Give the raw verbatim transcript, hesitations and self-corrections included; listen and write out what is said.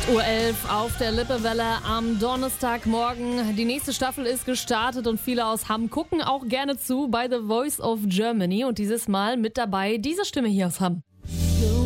acht Uhr elf auf der Lippewelle am Donnerstagmorgen. Die nächste Staffel ist gestartet und viele aus Hamm gucken auch gerne zu bei The Voice of Germany. Und dieses Mal mit dabei diese Stimme hier aus Hamm.